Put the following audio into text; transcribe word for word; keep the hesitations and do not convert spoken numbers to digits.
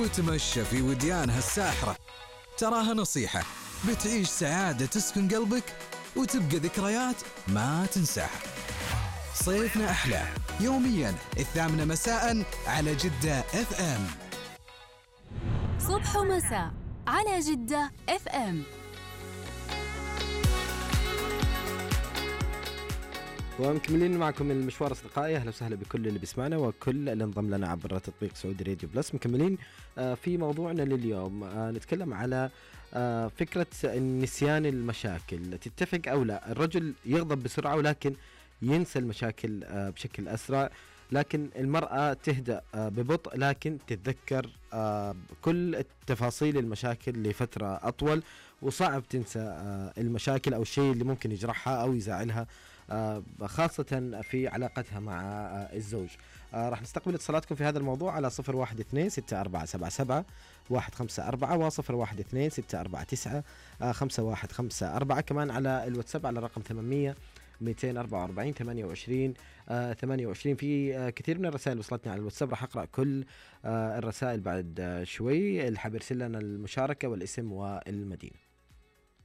وتمشى في وديانها الساحرة. تراها نصيحة بتعيش سعادة تسكن قلبك وتبقى ذكريات ما تنساها. صيفنا أحلى يوميا الثامنة مساء على جدة اف ام. صبح ومساء على جدة اف ام. ومكملين معكم المشوار أصدقائي. أهلا وسهلا بكل اللي بيسمعنا وكل اللي انضم لنا عبر تطبيق سعودي راديو بلس. مكملين في موضوعنا لليوم، نتكلم على فكرة نسيان المشاكل. تتفق أو لا؟ الرجل يغضب بسرعة ولكن ينسى المشاكل بشكل أسرع، لكن المرأة تهدأ ببطء لكن تتذكر كل التفاصيل المشاكل لفترة أطول، وصعب تنسى المشاكل أو الشيء اللي ممكن يجرحها أو يزعلها خاصة في علاقتها مع الزوج. راح نستقبل اتصالاتكم في هذا الموضوع على صفر واحد اثنين ستة أربعة سبعة سبعة واحد خمسة أربعة وصفر واحد اثنين ستة أربعة تسعة خمسة واحد خمسة أربعة. كمان على الواتساب على رقم ثمانمية مئتين وأربعة وأربعين ثمانية وعشرين ثمانية وعشرين. في كثير من الرسائل وصلتني على الواتساب، راح أقرأ كل الرسائل بعد شوي. اللي حاب يرسل لنا المشاركة والاسم والمدينة.